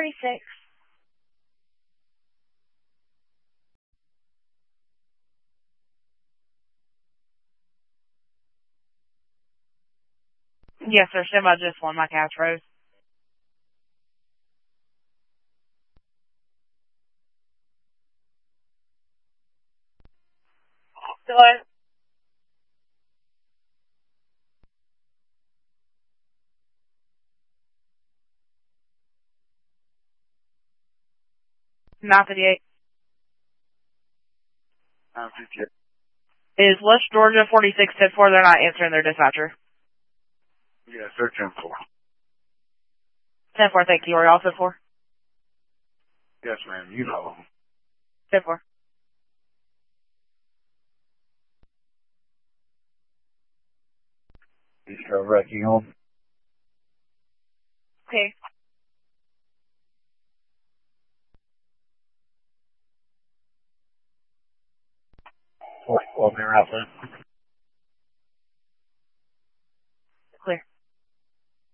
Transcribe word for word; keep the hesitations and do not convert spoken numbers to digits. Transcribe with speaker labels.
Speaker 1: forty-six.
Speaker 2: Yes, sir. Stand by just one. My cat's froze. Hello? nine fifty-eight.
Speaker 3: nine fifty-eight.
Speaker 2: Is West Georgia forty-six ten four? They're not answering their dispatcher.
Speaker 3: Yes, sir, ten four.
Speaker 2: ten four, thank you. Are you also four?
Speaker 3: Yes, ma'am. You know.
Speaker 2: ten four.
Speaker 3: You start wrecking home.
Speaker 2: Okay.
Speaker 3: Well, well, they're out there.